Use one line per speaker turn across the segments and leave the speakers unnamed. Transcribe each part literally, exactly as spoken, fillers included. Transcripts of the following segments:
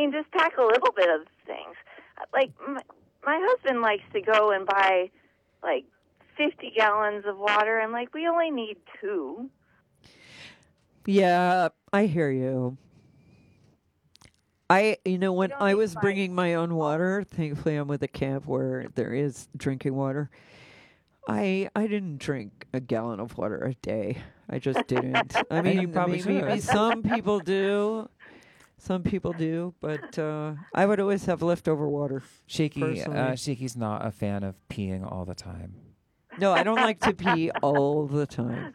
mean, just pack a little bit of things. Like, my, my husband likes to go and buy, like, fifty gallons of water, and, like, we only need two.
Yeah, I hear you. I, you know, when
don't
I
need
was
five.
bringing my own water, thankfully I'm with a camp where there is drinking water. I I didn't drink a gallon of water a day. I just didn't. I
And you
mean,
probably
maybe, maybe
should.
some people do. Some people do, but uh, I would always have leftover water.
Shaky,
Personally.
uh, Shaky's not a fan of peeing all the time.
No, I don't like to pee all the time.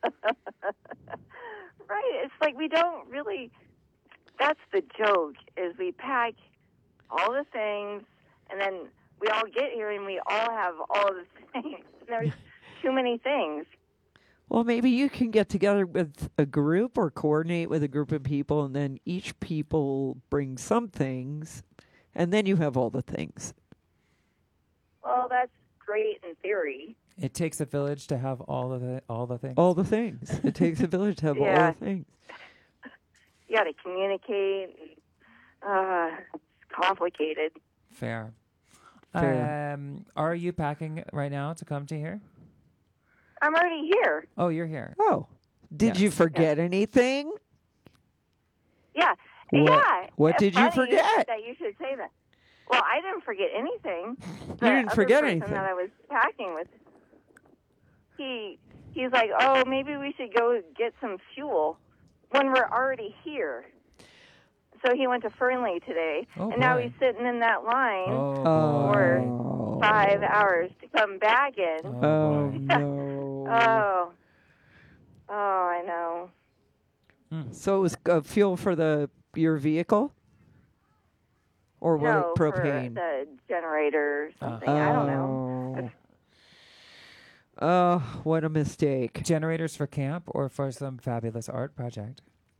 Right. It's like we don't really, that's the joke, is we pack all the things, and then we all get here and we all have all the things. There's too many things.
Well, maybe you can get together with a group or coordinate with a group of people, and then each people bring some things, and then you have all the things.
Well, that's great in theory.
It takes a village to have all of the all the things.
All the things. It takes a village to have all
Yeah.
the things.
You got to communicate. Uh, it's complicated.
Fair.
Fair.
Um, are you packing right now to come to here?
I'm already here.
Oh, you're here.
Oh, did
Yes.
you forget anything?
Yeah.
What-
Yeah.
what
It's
did you
funny
forget?
That you should say that. Well, I didn't forget anything.
You
The
didn't
other
forget
person
anything.
that I was packing with, he he's like, oh, maybe we should go get some fuel when we're already here. So he went to Fernley today,
Oh,
and now
boy.
he's sitting in that line
Oh,
for
Oh.
five hours to come back in.
Oh,
Oh,
boy.
no.
Oh, oh, I know.
So it was uh, fuel for the your vehicle? Or what?
No,
Propane?
for the generator or something.
Uh,
I don't know.
Oh. Oh, what a mistake.
Generators for camp or for some fabulous art project?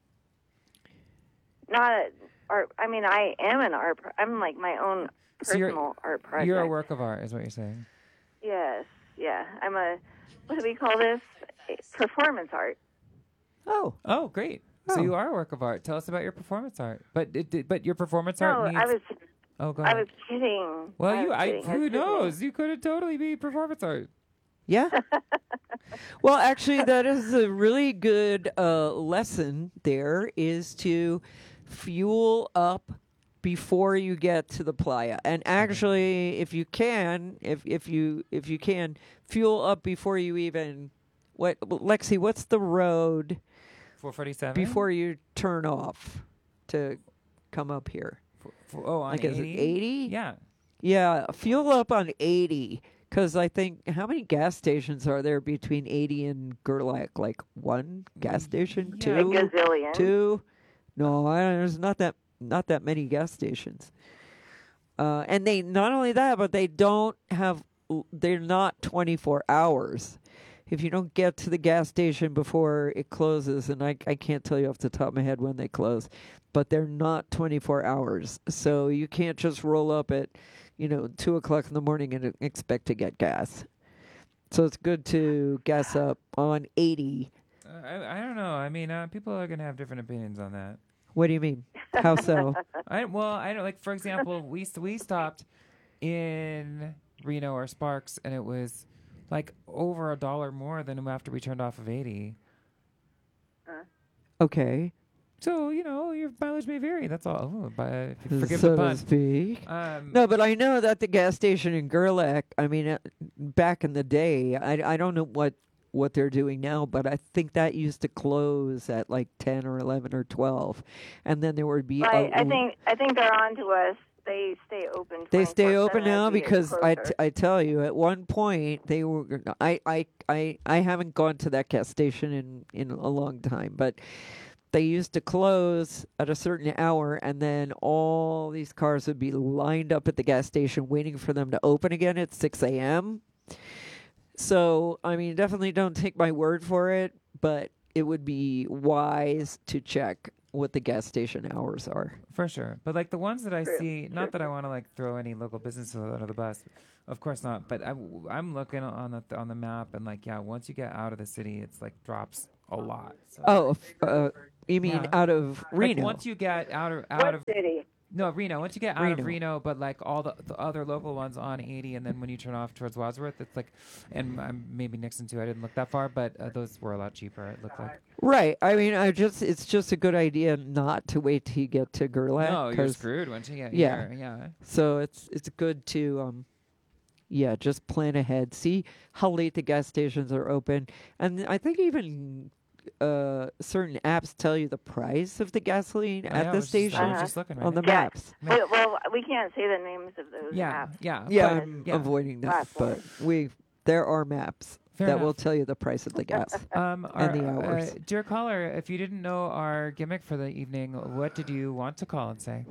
Not a art. I mean, I am an art. Pro- I'm like my own
So you're-
personal art project.
You're a work of art, is what you're saying.
Yes, yeah. I'm a. What do we call this? Performance art.
Oh.
Oh, great.
Oh.
So you are a work of art. Tell us about your performance art. But it, did- but your performance art
No,
needs...
I was.
Oh, go
I
ahead.
was kidding.
Well,
I
you,
was
I,
kidding. I
who
was kidding.
knows? You could have totally be performance art.
Yeah. Well, actually, that is a really good uh, lesson there, is to fuel up before you get to the playa. And actually, if you can, if, if you if you can, fuel up before you even... What, Lexi, what's the road
four forty-seven?
before you turn off to come up here?
For, for, oh, on
Like, is it
eighty?
eighty?
Yeah.
Yeah, fuel up on eighty, because I think, how many gas stations are there between eighty and Gerlach? Like one gas station?
Yeah.
Two?
A gazillion.
Two? No, I, there's not that not that many gas stations. Uh, and they not only that, but they don't have. They're not twenty-four hours. If you don't get to the gas station before it closes, and I I can't tell you off the top of my head when they close, but they're not twenty-four hours. So you can't just roll up at, you know, two o'clock in the morning and expect to get gas. So it's good to gas up on eighty.
Uh, I, I don't know. I mean, uh, people are going to have different opinions on that.
What do you mean? How so?
I Well, I don't, like, for example, we st- we stopped in Reno or Sparks, and it was like over a dollar more than after we turned off of eighty.
Okay.
So, you know, your mileage may vary. That's all. Oh, but if you forgive
so
the
to
pun.
speak.
Um,
No, but I know that the gas station in Gerlach, I mean, uh, back in the day, I, I don't know what, what they're doing now, but I think that used to close at like ten or eleven or twelve. And then there would be...
Right.
a-
I think. I think they're on to us. They stay open.
They stay open
twenty-four seven
now
as we get
because I,
closer.
t- I tell you, at one point they were. I, I, I, I haven't gone to that gas station in, in a long time, but they used to close at a certain hour, and then all these cars would be lined up at the gas station waiting for them to open again at six a.m. So, I mean, definitely don't take my word for it, but it would be wise to check what the gas station hours are.
For sure. But like the ones that I
True,
see, not that I want to like throw any local businesses under the bus, of course not. But I'm, I'm looking on the on the map, and like, yeah, once you get out of the city, it's like drops a lot. So,
Oh, f- uh, you mean
Yeah.
out of
like
Reno?
once you get out of out
What
of
city?
No, Reno. Once you get out
Reno.
of Reno, but like all the, the other local ones on eighty, and then when you turn off towards Wadsworth, it's like, and um, maybe Nixon too. I didn't look that far, but uh, those were a lot cheaper. It looked like.
Right. I mean, I just it's just a good idea not to wait till you get to Gerlach.
No, you're
'cause-
screwed once you get
Yeah.
here. Yeah.
So it's it's good to um yeah, just plan ahead. See how late the gas stations are open. And I think even uh certain apps tell you the price of the gasoline
Oh,
at
yeah, I
the
was just- I
station
was just looking right
on the
now.
Yeah.
maps.
Yeah.
Well, well, we can't say the names of those
Yeah,
apps.
yeah.
Yeah,
but-
I'm
yeah.
avoiding that, but
Platform.
we there are maps
Fair
that
enough.
will tell you the price of the gas.
Um,
and
our-
the hours.
Uh, dear caller, if you didn't know our gimmick for the evening, what did you want to call and say?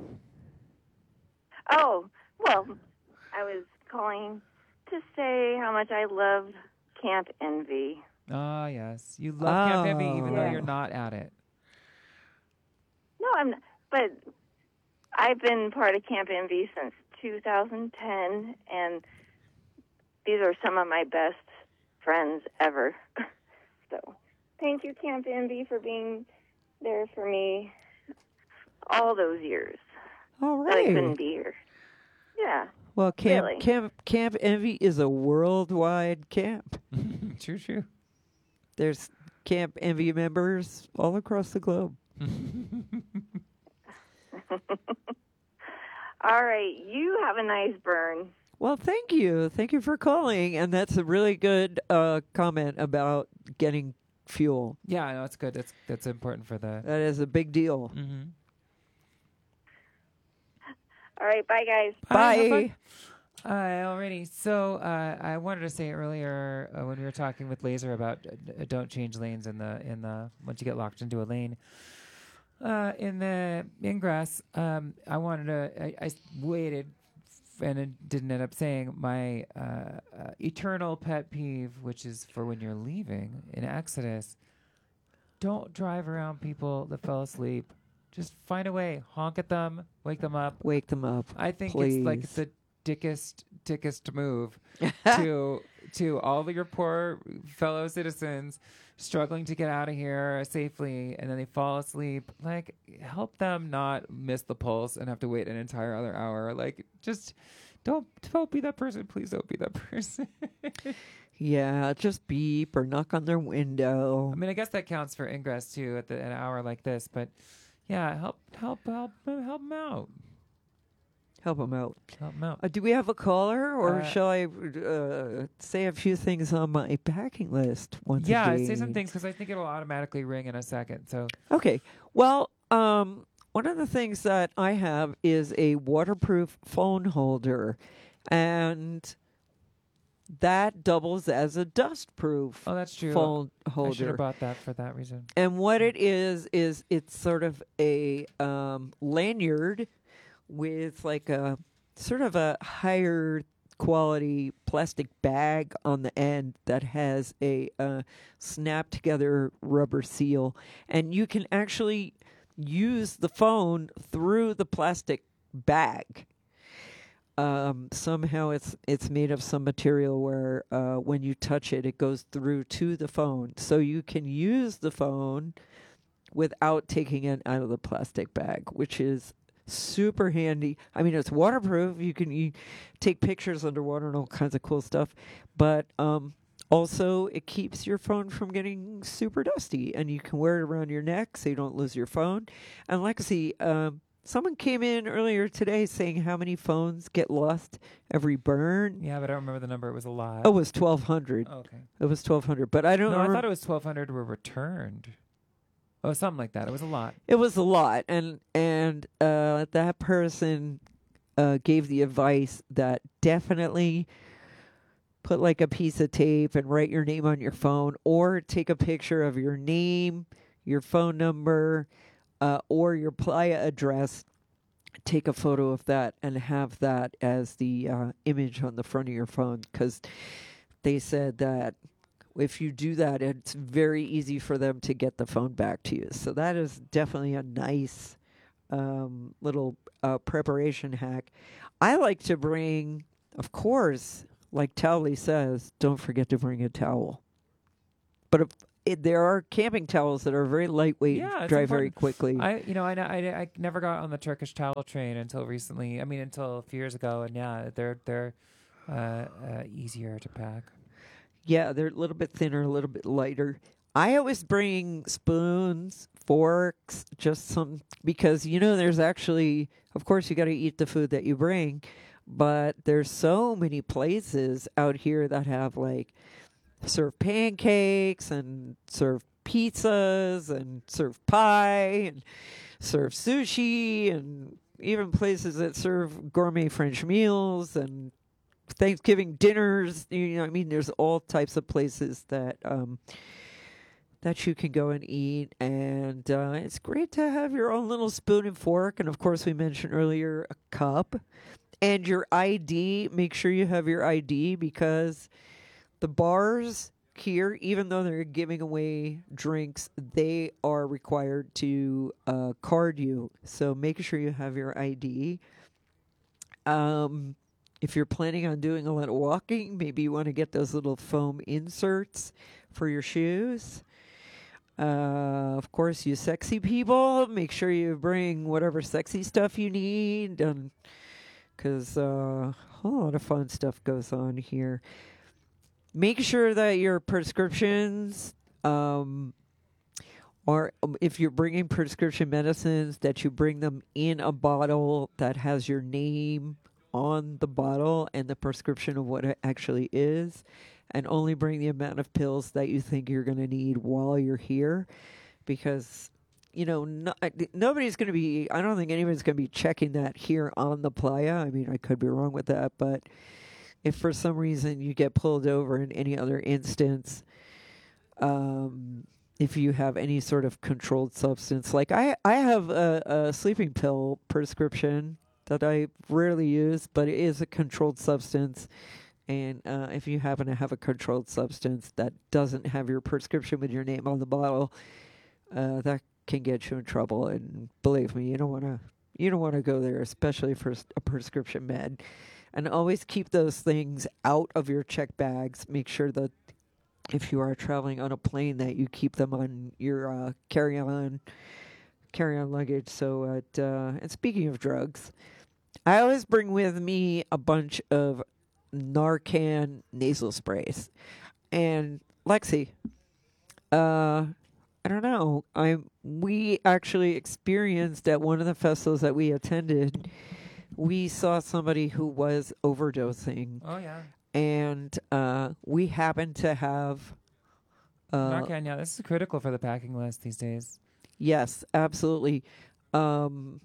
Oh, well, I was calling to say how much I love Camp Envy.
Ah, yes. You love Camp Envy even though
Oh.
you're not at it.
No, I'm not, but I've been part of Camp Envy since two thousand ten, and these are some of my best friends ever. So, thank you, Camp Envy, for being there for me all those years
All
that I couldn't
right.
be here. Yeah.
Well, camp
Really?
camp Camp Envy is a worldwide camp.
True, true.
There's Camp Envy members all across the globe.
All right, you have a nice burn.
Well, thank you. Thank you for calling. And that's a really good uh, comment about getting fuel.
Yeah, no, it's good. That's that's important for the.
That is a big deal.
Mm-hmm.
All right, bye, guys.
Bye.
Uh, alrighty. So uh, I wanted to say earlier uh, when we were talking with Laser about uh, d- don't change lanes in the in the once you get locked into a lane. Uh, in the ingress, um, I wanted to. I, I s- waited, f- and it didn't end up saying my uh, uh, eternal pet peeve, which is for when you're leaving in Exodus. Don't drive around people that fell asleep. Just find a way, honk at them, wake them up.
Wake them up.
I think it's like
Please.
the dickest, dickest move to to all of your poor fellow citizens struggling to get out of here safely, and then they fall asleep. Like, help them not miss the pulse and have to wait an entire other hour. Like, just don't don't be that person. Please don't be that person.
Yeah, just beep or knock on their window.
I mean, I guess that counts for ingress too at the, an hour like this, but yeah, help help help help them out.
Help them out.
Help them out.
Uh, do we have a caller, or
Uh,
shall I uh, say a few things on my packing list once
Yeah,
again?
say some things because I think it'll automatically ring in a second. So
Okay. Well, um, one of the things that I have is a waterproof phone holder, and that doubles as a dustproof
oh, that's true.
phone
I should
holder.
have bought that for that reason.
And what it is is it's sort of a um, lanyard with like a sort of a higher quality plastic bag on the end that has a uh, snap together rubber seal, and you can actually use the phone through the plastic bag. Um, somehow it's it's made of some material where uh, when you touch it, it goes through to the phone, so you can use the phone without taking it out of the plastic bag, which is super handy. I mean, it's waterproof. You can you take pictures underwater and all kinds of cool stuff, but um, also it keeps your phone from getting super dusty, and you can wear it around your neck so you don't lose your phone. And Lexi, um, someone came in earlier today saying how many phones get lost every burn.
Yeah, but I don't remember the number. It was a lot.
Oh, it was twelve hundred.
Oh, okay.
It was twelve hundred, but I don't
No, I
remem-
thought it was twelve hundred were returned. Oh, something like that. It was a lot.
It was a lot, and and uh, that person uh, gave the advice that definitely put like a piece of tape and write your name on your phone, or take a picture of your name, your phone number, uh, or your playa address. Take a photo of that and have that as the uh, image on the front of your phone, because they said that if you do that, it's very easy for them to get the phone back to you. So that is definitely a nice um, little uh, preparation hack. I like to bring, of course, like Towley says, don't forget to bring a towel. But if, it, there are camping towels that are very lightweight,
Yeah,
and
it's
dry very
important.
quickly.
I, you know, I, I, I never got on the Turkish towel train until recently. I mean, until a few years ago, and yeah, they're they're uh, uh, easier to pack.
Yeah, they're a little bit thinner, a little bit lighter. I always bring spoons, forks, just some because you know there's actually, of course, you got to eat the food that you bring, but there's so many places out here that have like serve pancakes and serve pizzas and serve pie and serve sushi and even places that serve gourmet French meals and Thanksgiving dinners. You know, I mean, there's all types of places that um, that you can go and eat, and uh, it's great to have your own little spoon and fork. And of course, we mentioned earlier a cup and your I D. Make sure you have your I D because the bars here, even though they're giving away drinks, they are required to uh, card you. So make sure you have your I D. Um, if you're planning on doing a lot of walking, maybe you want to get those little foam inserts for your shoes. Uh, of course, you sexy people, make sure you bring whatever sexy stuff you need, because uh, a lot of fun stuff goes on here. Make sure that your prescriptions, um, or um, if you're bringing prescription medicines, that you bring them in a bottle that has your name on the bottle and the prescription of what it actually is, and only bring the amount of pills that you think you're going to need while you're here, because you know no, nobody's going to be. I don't think anybody's going to be checking that here on the playa. I mean, I could be wrong with that, but if for some reason you get pulled over in any other instance, um, if you have any sort of controlled substance, like I, I have a, a sleeping pill prescription that I rarely use, but it is a controlled substance. And uh, if you happen to have a controlled substance that doesn't have your prescription with your name on the bottle, uh, that can get you in trouble. And believe me, you don't want to you don't want to go there, especially for a prescription med. And always keep those things out of your check bags. Make sure that if you are traveling on a plane, that you keep them on your uh, carry-on carry-on luggage. So, at, uh, and speaking of drugs, I always bring with me a bunch of Narcan nasal sprays. And Lexi, uh, I don't know. I we actually experienced at one of the festivals that we attended. We saw somebody who was overdosing.
Oh yeah.
And uh, we happened to have. Uh,
Narcan, yeah, this is critical for the packing list these days.
Yes, absolutely. Um,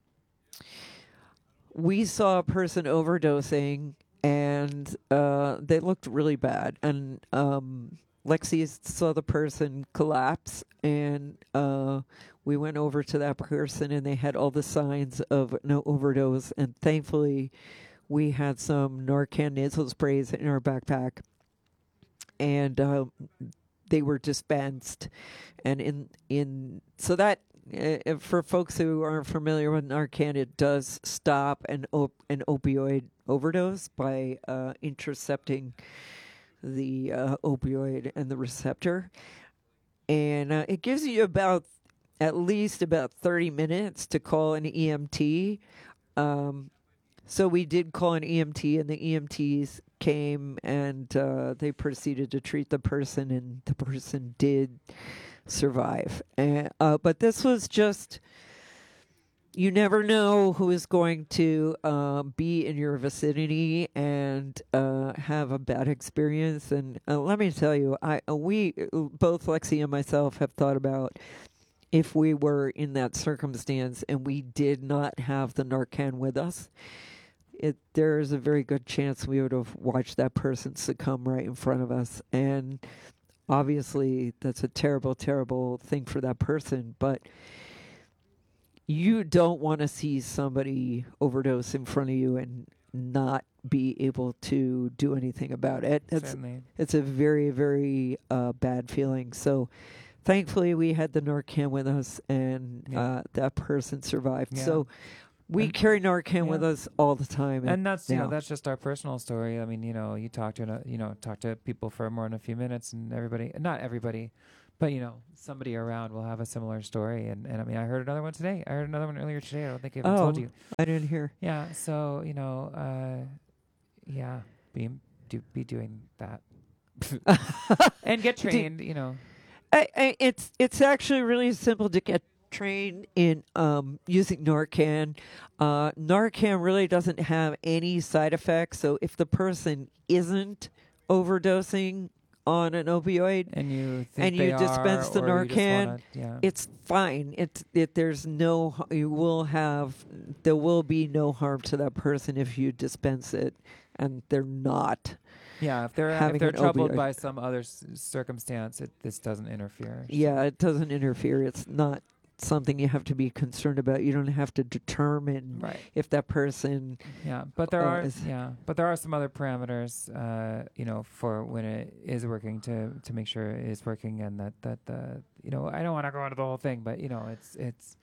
we saw a person overdosing, and uh, they looked really bad. And um, Lexi saw the person collapse, and uh, we went over to that person, and they had all the signs of no overdose. And thankfully, we had some Narcan nasal sprays in our backpack, and uh, they were dispensed. And in in so that uh, for folks who aren't familiar with Narcan, it does stop an op- an opioid overdose by uh, intercepting the uh, opioid and the receptor, and uh, it gives you about at least about thirty minutes to call an E M T. Um, So we did call an E M T, and the E M Ts came, and uh, they proceeded to treat the person, and the person did survive. And, uh, but this was just, you never know who is going to uh, be in your vicinity and uh, have a bad experience. And uh, let me tell you, I we both Lexi and myself have thought about if we were in that circumstance and we did not have the Narcan with us. It there is a very good chance we would have watched that person succumb right in front of us, and obviously that's a terrible, terrible thing for that person. But you don't want to see somebody overdose in front of you and not be able to do anything about it. It's
Certainly.
it's a very, very uh, bad feeling. So thankfully we had the Narcan with us, and
Yeah.
uh, that person survived.
Yeah.
So we
And-
carry Narcan
yeah.
with us all the time.
And that's you know
now.
that's just our personal story. I mean, you know, you talk to an- you know talk to people for more than a few minutes, and everybody, not everybody, but you know, somebody around will have a similar story. And, and I mean, I heard another one today. I heard another one earlier today. I don't think I even
oh,
told you.
I didn't hear.
Yeah. So, you know, uh, yeah, be, do, be doing that. And get trained, you know.
I, I, it's it's actually really simple to get trained in um, using Narcan. Uh, Narcan really doesn't have any side effects. So if the person isn't overdosing on an opioid
and you think
and
they
you dispense
are,
the
or you just
Narcan,
wanna, yeah.
it's fine. It's it. There's no. You will have. There will be no harm to that person if you dispense it, and they're not.
Yeah, if they're
having
if they're
an
troubled
opioid.
by some other s- circumstance, it, this doesn't interfere.
Yeah, it doesn't interfere. It's not something you have to be concerned about. You don't have to determine
Right.
if that person.
Yeah, but there
uh,
are
is-
yeah, but there are some other parameters, uh, you know, for when it is working to to make sure it is working, and that that the you know I don't want to go into the whole thing, but you know it's it's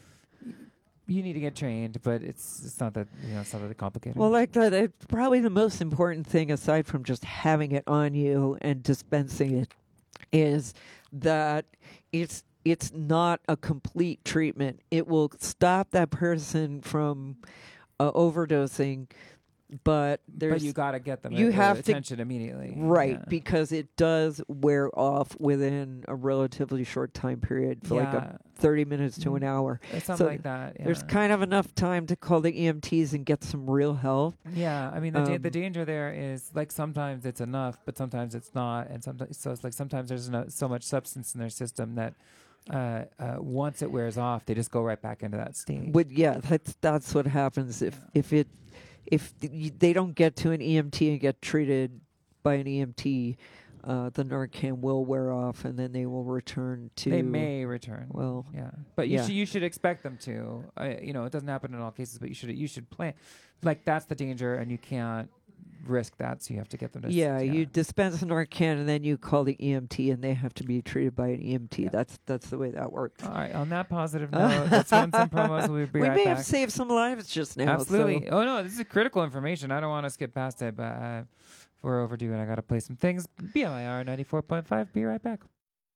you need to get trained, but it's it's not that you know it's not that complicated.
Well, like the, the probably the most important thing, aside from just having it on you and dispensing it, is that it's it's not a complete treatment. It will stop that person from uh, overdosing, but there's
but you got to get them.
you
at-
have to-
attention immediately,
right
Yeah.
because it does wear off within a relatively short time period for like a
Yeah.
thirty minutes to an
Mhm.
hour.
Or something
so
like that. Yeah.
There's kind of enough time to call the E M Ts and get some real help.
Yeah, I mean the da- the
Um,
danger there is like sometimes it's enough, but sometimes it's not, and sometimes so it's like sometimes there's no, so much substance in their system that uh, uh, once it wears off, they just go right back into that state.
Would yeah, that's that's what happens if
Yeah.
if it if th- y- they don't get to an E M T and get treated by an E M T, uh, the Narcan will wear off and then they will return to.
They may return.
Well,
yeah, but you
yeah.
should you should expect them to. Uh, you know, it doesn't happen in all cases, but you should you should plan. Like that's the danger, and you can't risk that, so you have to get them to. s-
yeah, you dispense Narcan and then you call the E M T and they have to be treated by an E M T.
Yeah.
That's that's the way that works.
All right. On that positive note, let's run some promos. We'll be
we
right
may
back.
have saved some lives just now.
Absolutely.
so-
Oh no, this is critical information. I don't want to skip past it, but uh, we're overdue, and I got to play some things. B M I R ninety-four point five. Be right back.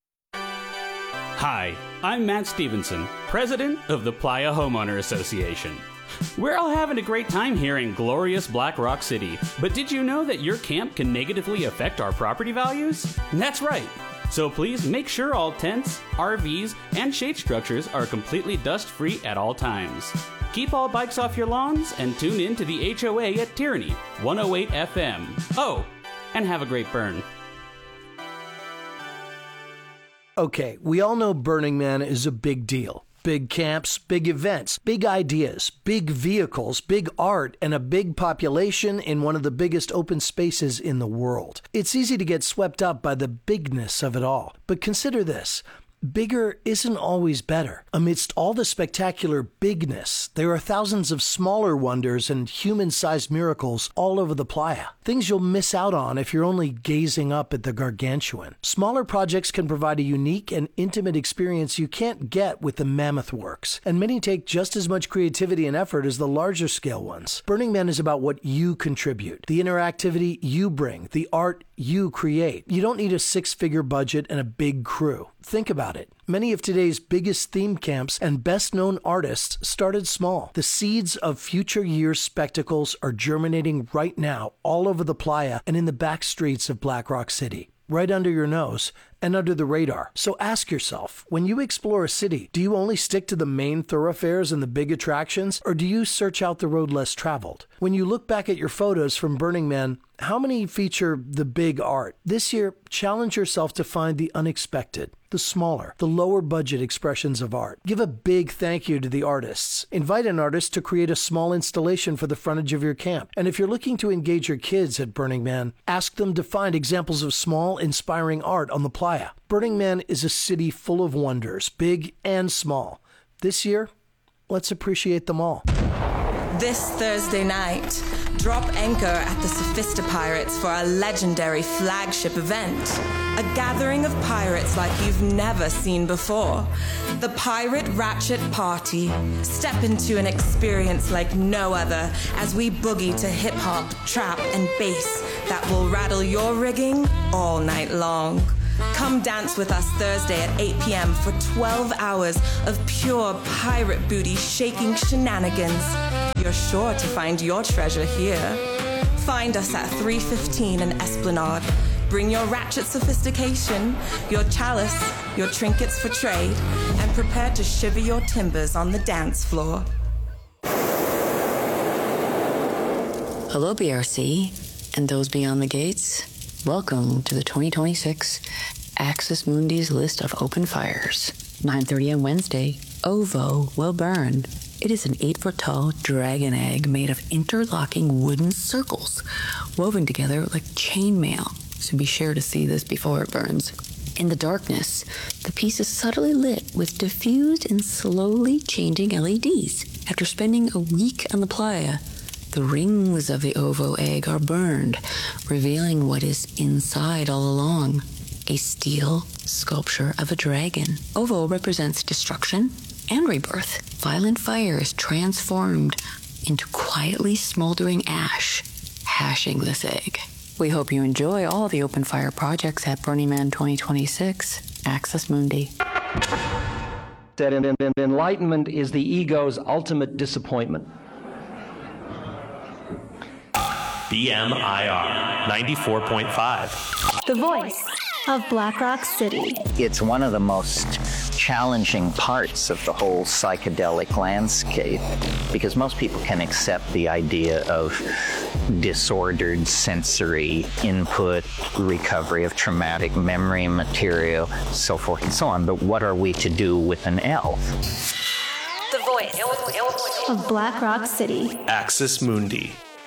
Hi, I'm Matt Stevenson, president of the Playa Homeowner Association. We're all having a great time here in glorious Black Rock City, but did you know that your camp can negatively affect our property values? That's right. So please make sure all tents, R Vs, and shade structures are completely dust-free at all times. Keep all bikes off your lawns and tune in to the H O A at Tyranny, one oh eight F M. Oh, and have a great burn.
Okay, we all know Burning Man is a big deal. Big camps, big events, big ideas, big vehicles, big art, and a big population in one of the biggest open spaces in the world. It's easy to get swept up by the bigness of it all. But consider this. Bigger isn't always better. Amidst all the spectacular bigness, there are thousands of smaller wonders and human-sized miracles all over the playa. Things you'll miss out on if you're only gazing up at the gargantuan. Smaller projects can provide a unique and intimate experience you can't get with the mammoth works, and many take just as much creativity and effort as the larger scale ones. Burning Man is about what you contribute, the interactivity you bring, the art you create. You don't need a six-figure budget and a big crew. Think about it. Many of today's biggest theme camps and best-known artists started small. The seeds of future years' spectacles are germinating right now all over the playa and in the back streets of Black Rock City, right under your nose and under the radar. So ask yourself, when you explore a city, do you only stick to the main thoroughfares and the big attractions, or do you search out the road less traveled? When you look back at your photos from Burning Man, how many feature the big art? This year, challenge yourself to find the unexpected, the smaller, the lower budget expressions of art. Give a big thank you to the artists. Invite an artist to create a small installation for the frontage of your camp. And if you're looking to engage your kids at Burning Man, ask them to find examples of small, inspiring art on the playa. Burning Man is a city full of wonders, big and small. This year, let's appreciate them all.
This Thursday night, drop anchor at the Sophista Pirates for a legendary flagship event. A gathering of pirates like you've never seen before. The Pirate Ratchet Party. Step into an experience like no other as we boogie to hip-hop, trap, and bass that will rattle your rigging all night long. Come dance with us Thursday at eight p.m. for twelve hours of pure pirate booty shaking shenanigans. You're sure to find your treasure here. Find us at three fifteen in Esplanade. Bring your ratchet sophistication, your chalice, your trinkets for trade, and prepare to shiver your timbers on the dance floor.
Hello, B R C, and those beyond the gates. Welcome to the twenty twenty-six Axis Mundi's list of open fires. nine thirty on Wednesday, Ovo will burn. It is an eight-foot-tall dragon egg made of interlocking wooden circles, woven together like chainmail, so be sure to see this before it burns. In the darkness, the piece is subtly lit with diffused and slowly changing L E Ds. After spending a week on the playa, the rings of the Ovo egg are burned, revealing what is inside all along. A steel sculpture of a dragon. Ovo represents destruction and rebirth. Violent fire is transformed into quietly smoldering ash, hashing this egg. We hope you enjoy all the open fire projects at Burning Man twenty twenty-six, Axis Mundi.
That enlightenment is the ego's ultimate disappointment.
B M I R ninety-four point five.
The voice of Black Rock City.
It's one of the most challenging parts of the whole psychedelic landscape because most people can accept the idea of disordered sensory input, recovery of traumatic memory material, so forth and so on. But what are we to do with an elf?
The voice of Black Rock City.
Axis Mundi.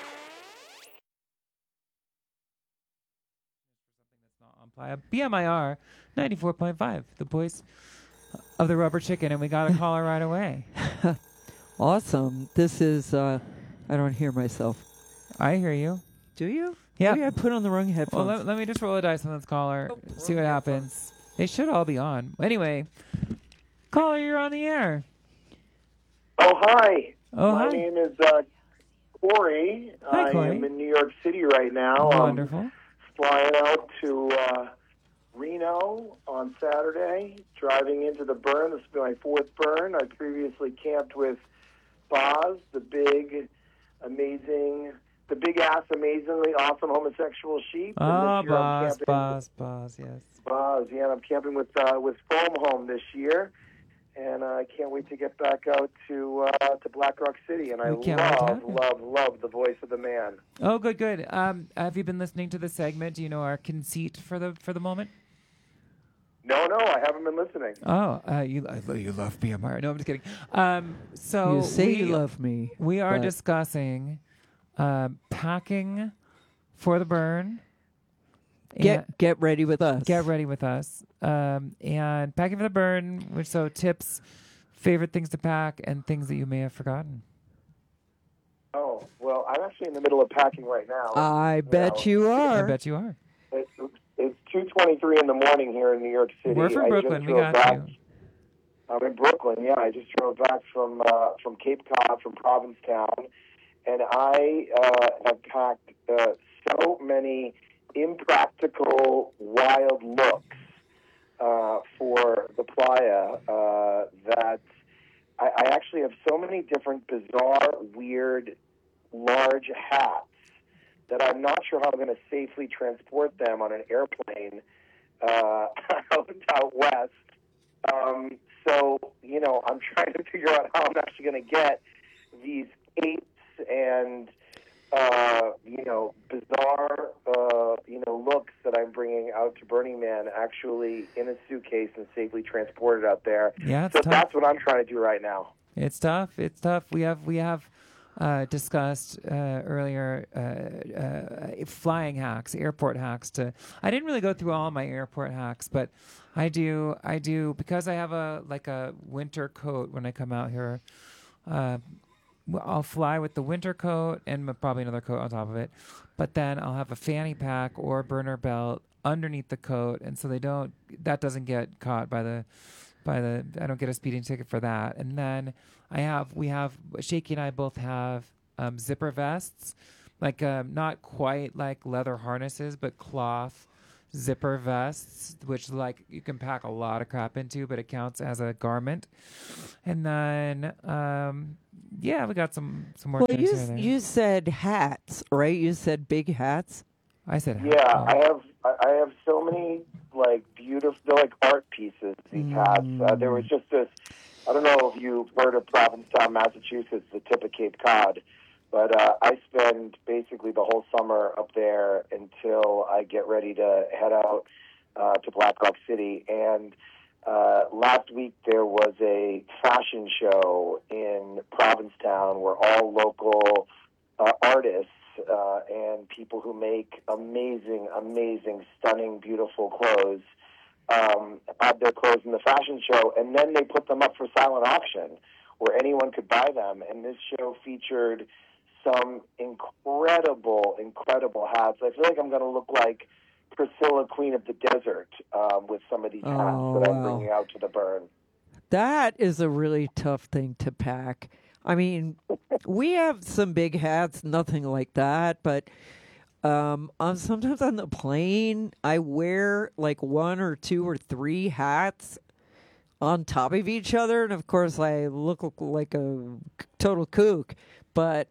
B M I R ninety-four point five, the voice of the rubber chicken, and we got a caller right away.
Awesome. This is, uh, I don't hear myself.
I hear you.
Do you?
Yeah.
Maybe I put on the wrong headphones.
Well, let, let me just roll a dice on this caller, oh, see what happens. They should all be on. Anyway, caller, you're on the air.
Oh, hi.
Oh,
My
hi.
name is uh, Corey.
Hi,
I
Corey.
am in New York City right now.
Wonderful.
I'm flying out to uh, Reno on Saturday, driving into the burn. This will be my fourth burn. I previously camped with Boz, the big, amazing, the big-ass, amazingly awesome homosexual sheep. And
Ah,
this year I'm
Boz,
camping-
Boz, Boz, yes.
Boz, yeah, and I'm camping with uh, with Foam Home this year, and uh, I can't wait to get back out to uh, to Black Rock City. And I
We can't wait to
love,
have you.
love, love the voice of the man.
Oh, good, good. Um, have you been listening to the segment? Do you know our conceit for the for the moment?
No, no, I haven't been listening.
Oh, uh, you I, you love B M R. No, I'm just kidding. Um, so
You say
we,
you love me,
We are
but-
discussing uh, packing for the burn.
Get
and-
get ready with us.
Get ready with us. Um, and packing for the burn, which so tips, favorite things to pack, and things that you may have forgotten.
Oh, well, I'm actually in the middle of packing right now.
I bet
know.
you are.
I bet you are.
It's, it's two twenty-three in the morning here in New York City.
We're from
I
Brooklyn.
Just
We
drove
got
back.
you.
I'm in Brooklyn, yeah. I just drove back from uh, from Cape Cod, from Provincetown, and I uh, have packed uh, so many impractical, wild looks uh, for the playa uh, that I, I actually have so many different bizarre, weird, large hats that I'm not sure how I'm going to safely transport them on an airplane uh, out, out west. Um, so, you know, I'm trying to figure out how I'm actually going to get these apes and, uh, you know, bizarre, uh, you know, looks that I'm bringing out to Burning Man actually in a suitcase and safely transported out there.
Yeah, it's
so
tough.
that's what I'm trying to do right now.
It's tough. It's tough. We have we have uh, discussed uh, earlier uh, uh, flying hacks, airport hacks. To I didn't really go through all my airport hacks, but I do. I do because I have a like a winter coat when I come out here. Uh, w- I'll fly with the winter coat and m- probably another coat on top of it, but then I'll have a fanny pack or a burner belt underneath the coat, and so they don't. That doesn't get caught by the. By the, I don't get a speeding ticket for that. And then I have, we have, Shaky and I both have um, zipper vests, like um, not quite like leather harnesses, but cloth zipper vests, which like you can pack a lot of crap into, but it counts as a garment. And then, um, yeah, we got some some more.
Well,
things
you
here and there.
you said hats, right? You said big hats.
I said
Yeah,
hats.
I have I I have so many like beautiful, they're like art pieces. These hats. Uh, there was just this. I don't know if you've heard of Provincetown, Massachusetts, the tip of Cape Cod, but uh, I spend basically the whole summer up there until I get ready to head out uh, to Black Rock City. And uh, last week there was a fashion show in Provincetown where all local uh, artists uh, and people who make amazing, amazing, stunning, beautiful clothes um, had their clothes in the fashion show, and then they put them up for silent auction where anyone could buy them. And this show featured some incredible, incredible hats. I feel like I'm going to look like Priscilla, Queen of the Desert, um, with some of these hats
Oh,
that I'm
wow.
bringing out to the burn.
That is a really tough thing to pack. I mean, we have some big hats, nothing like that, but um, on, sometimes on the plane, I wear like one or two or three hats on top of each other, and of course, I look like a total kook, but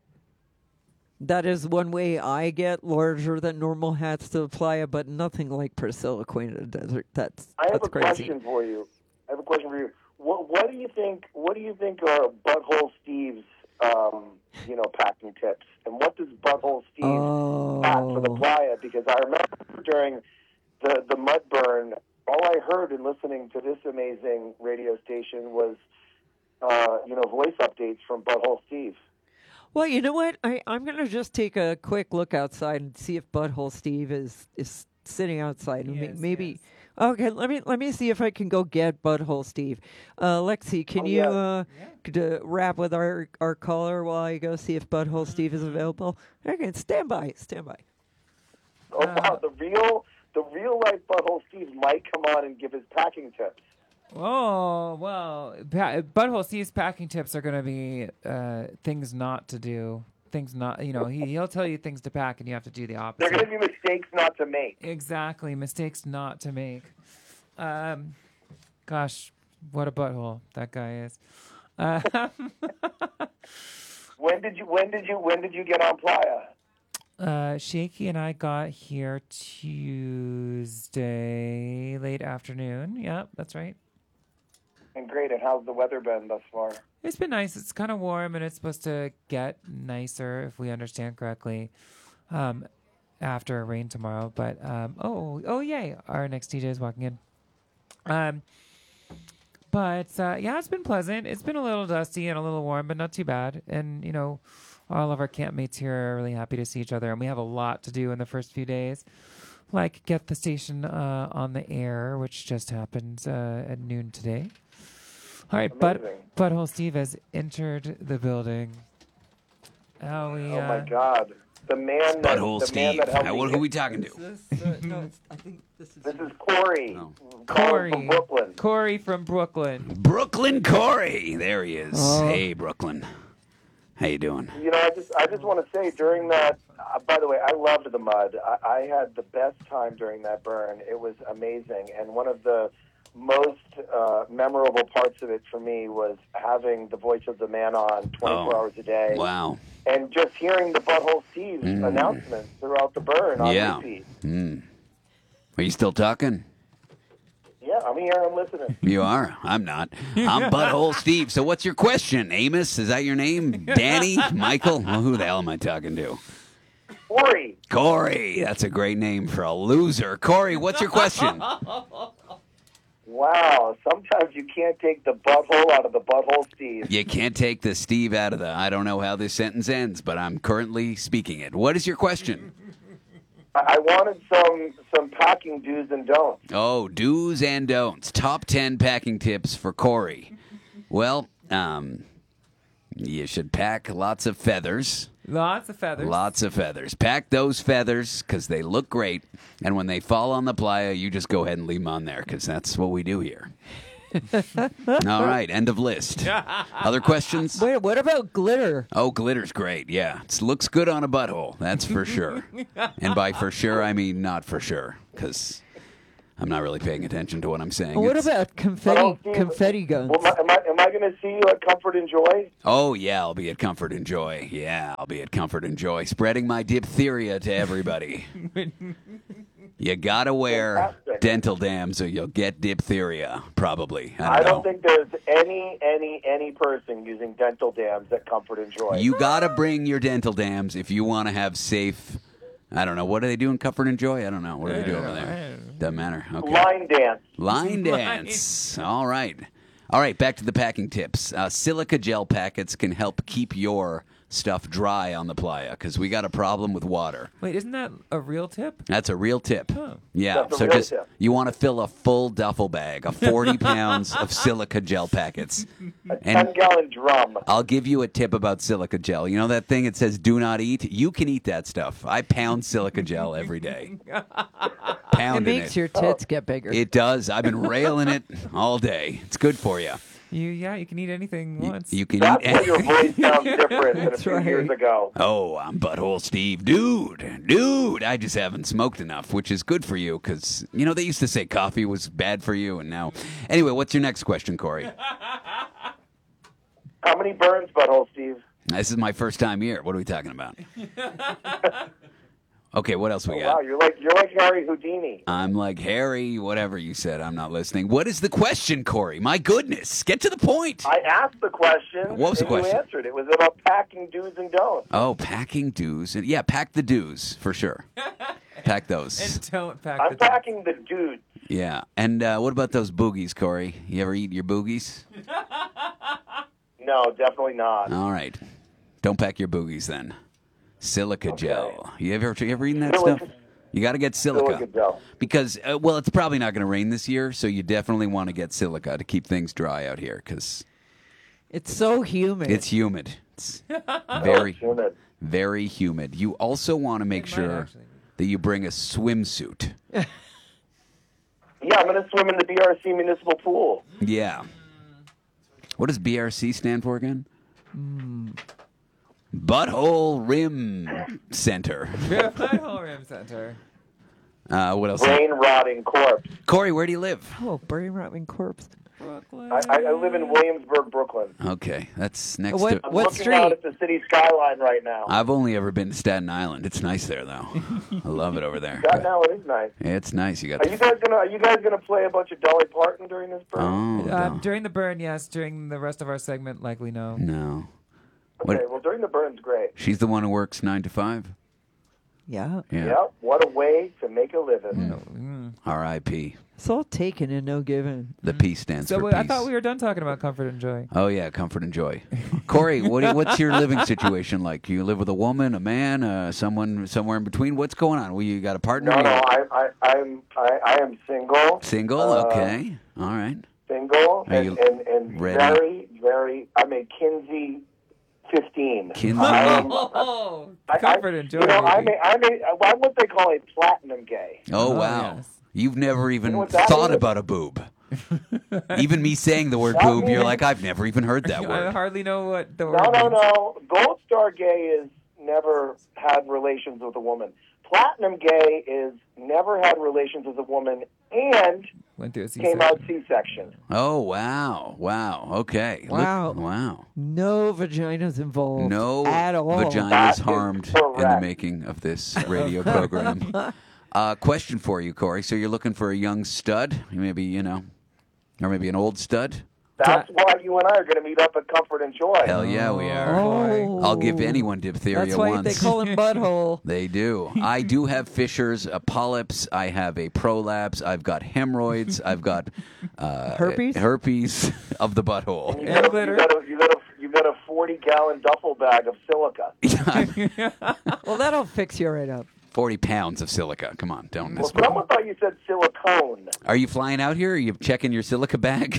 that is one way I get larger than normal hats to the playa, but nothing like Priscilla, Queen of the Desert. That's,
I have
that's
a
crazy.
question for you. I have a question for you. What, what do you think? What do you think are Butthole Steve's, um, you know, packing tips? And what does Butthole Steve
Oh.
pack for the playa? Because I remember during the the mud burn, all I heard in listening to this amazing radio station was, uh, you know, voice updates from Butthole Steve.
Well, you know what? I, I'm going to just take a quick look outside and see if Butthole Steve is, is sitting outside. And
Yes,
maybe. Okay, let me let me see if I can go get Butthole Steve. Uh, Lexi, can
Oh,
you
yeah.
uh, could, uh, rap with our, our caller while I go see if Butthole Steve is available? Okay, stand by, stand by.
Oh wow, the real the real life Butthole Steve might come on and give his packing tips.
Oh, well, pa- Butthole Steve's packing tips are going to be uh, things not to do. Things not, you know, he, he'll tell you things to pack and you have to do the opposite.
They're going to be mistakes not to make.
Exactly, mistakes not to make. Um, gosh, what a butthole that guy is. Uh,
When did you when did you when did you get on Playa?
uh, Shaky and I got here Tuesday, late afternoon. Yep, that's right.
And great, and how's the weather been thus far?
It's been nice. It's kind of warm, and it's supposed to get nicer, if we understand correctly, um, after rain tomorrow. But um, oh, oh, yay! Our next D J is walking in. Um, but uh, yeah, it's been pleasant. It's been a little dusty and a little warm, but not too bad. And you know, all of our campmates here are really happy to see each other, and we have a lot to do in the first few days, like get the station uh, on the air, which just happened uh, at noon today. All right, but
Amazing.
Butthole Steve has entered the building. Oh, we,
Oh
uh,
my God, the man that
Butthole
the man
Steve.
that helped
Now,
me
what,
get-
who are we talking to?
This, uh, no, it's, I think this is.
This is Corey. calling
Corey
from Brooklyn.
Corey from Brooklyn.
Brooklyn Corey. There he is.
Oh.
Hey, Brooklyn. How you doing?
You know, I just I just want to say during that. Uh, by the way, I loved the mud. I, I had the best time during that burn. It was amazing, and one of the most uh, memorable parts of it for me was having the voice of the man on twenty-four
Oh.
hours a day.
Wow.
And just hearing the Butthole Steve's
Mm.
announcements throughout the burn on
Yeah.
repeat.
Mm. Are you still talking?
Yeah, I'm here. I'm listening.
You are. I'm not. I'm Butthole Steve. So what's your question? Amos? Is that your name? Danny? Michael? Well, who the hell am I talking to?
Corey.
Corey. That's a great name for a loser. Corey, what's your question?
Wow. Sometimes you can't take the butthole out of the Butthole Steve.
You can't take the Steve out of the, I don't know how this sentence ends, but I'm currently speaking it. What is your question?
I I wanted some some packing do's and don'ts.
Oh, do's and don'ts. Top ten packing tips for Corey. Well, um, you should pack lots of feathers.
Lots of feathers.
Lots of feathers. Pack those feathers because they look great. And when they fall on the playa, you just go ahead and leave them on there because that's what we do here. All right, end of list. Other questions?
Wait, what about glitter?
Oh, glitter's great. Yeah, it looks good on a butthole. That's for sure. And by for sure, I mean not for sure, because I'm not really paying attention to what I'm saying.
What
It's-
about confetti
Oh, Steve,
confetti guns?
Well, am I, am I going to see you at Comfort and Joy?
Oh, yeah, I'll be at Comfort and Joy. Yeah, I'll be at Comfort and Joy, spreading my diphtheria to everybody. You gotta wear
Fantastic.
dental dams or you'll get diphtheria, probably. I don't,
I don't
know.
think there's any, any, any person using dental dams at Comfort and Joy.
You gotta bring your dental dams if you want to have safe. I don't know. What do they do in Comfort and Joy? I don't know. What do they do over there? Doesn't matter. Okay.
Line dance.
Line dance. All right. All right, back to the packing tips. Uh, silica gel packets can help keep your stuff dry on the playa because we got a problem with water.
Wait, isn't that a real tip?
That's a real tip.
Oh.
Yeah,
That's a
so
real
just
tip.
you want to fill a full duffel bag of forty pounds of silica gel packets.
A
And
ten-gallon drum.
I'll give you a tip about silica gel. You know that thing it says do not eat? You can eat that stuff. I pound silica gel every day.
It
Pounding
makes
it.
your tits get bigger.
It does. I've been railing it all day. It's good for you.
You yeah, you can eat anything once.
You can
That's
eat.
why your voice sounds different than a
That's
few
right.
years ago.
Oh, I'm Butthole Steve. Dude, dude, I just haven't smoked enough, which is good for you because, you know, they used to say coffee was bad for you, and now. Anyway, what's your next question, Corey?
How many burns, Butthole Steve?
This is my first time here. What are we talking about? Okay, what else we
Oh,
got?
wow, you're like you're like Harry Houdini.
I'm like, Harry, whatever you said, I'm not listening. What is the question, Corey? My goodness, get to the point.
I asked the question.
What was the
and
question?
You answered. It was about packing do's and don'ts.
Oh, packing do's. Yeah, pack the do's, for sure. Pack those.
And don't pack
I'm
the
packing the dudes.
Yeah. And uh, what about those boogies, Corey? You ever eat your boogies?
No, definitely not.
All right. Don't pack your boogies then. Silica
Okay.
gel. You ever you ever eaten that
Silica-
stuff? You got to get silica.
Silica gel.
Because, uh, well, it's probably not going to rain this year, so you definitely want to get silica to keep things dry out here because
It's so humid.
it's humid. It's
Oh,
very,
it's humid.
very humid. You also want to make
It might
sure
actually be.
that you bring a swimsuit.
Yeah, I'm going to swim in the B R C municipal pool.
Yeah. What does B R C stand for again? Butthole Rim Center.
Butthole Rim Center.
Uh, what else?
Brain rotting corpse.
Corey, where do you live?
oh, brain rotting corpse.
Brooklyn.
I, I, I live in Williamsburg, Brooklyn.
Okay, that's next
What-
to.
I'm
What
looking
street?
out at the city skyline right now.
I've only ever been to Staten Island. It's nice there, though. I love it over there.
That now it is nice.
It's nice. You got.
Are
The,
you guys gonna Are you guys gonna play a bunch of Dolly Parton during this burn?
oh
Uh,
no.
during the burn, yes. During the rest of our segment, likely no.
no.
Okay,
What-
well during the burn's great.
She's the one who works nine to five.
Yeah.
Yeah.
Yep. What a way to make a living.
Mm.
R I P
It's all taken and no given.
The P stands
So
for
uh,
peace.
I thought we were done talking about comfort and joy.
Oh yeah, comfort and joy. Corey, what do you- what's your living situation like? You live with a woman, a man, uh, someone somewhere in between? What's going on? Well, you got a partner?
No,
You-
no, I, I, I'm, I, I am single.
Single?
Uh,
Okay. All right.
Single
Are
and,
you
and, and
ready?
very, very. I'm a Kinsey fifteen.
Kinsey?
I'm,
Oh,
I- I-
comfort and joy.
You know, I'm
baby.
a, I'm a, I'm what they call a platinum gay.
Oh,
Oh,
wow.
yes.
You've never even
You know what that
thought
is?
about a boob. Even me saying the word
That
boob, you're
means-
like, I've never even heard that
I
word.
hardly know what the
No,
word
no,
means.
no. Gold Star gay is never had relations with a woman. Platinum gay is never had relations with a woman and
Went through a
came out
C-section.
C-section.
Oh, wow. Wow. Okay. Look-
Wow.
wow.
No vaginas involved.
No
at all.
vaginas
That is
harmed in the
correct.
making of this radio program. uh, question for you, Corey. So you're looking for a young stud, maybe, you know, or maybe an old stud?
That's why you and I are going to meet up at Comfort and Joy.
Hell yeah, we are.
Oh.
I'll give anyone diphtheria
That's why
once.
they call him butthole.
They do. I do have fissures, uh, polyps. I have a prolapse. I've got hemorrhoids. I've got uh,
Herpes?
herpes of the butthole.
You
And
got, a,
glitter.
you, got a, you, got a, you got a forty-gallon duffel bag of silica.
Well, that'll fix you right up.
Forty pounds of silica. Come on, don't
Well,
miss me.
someone thought you said silicone.
Are you flying out here? Are you checking your silica bag?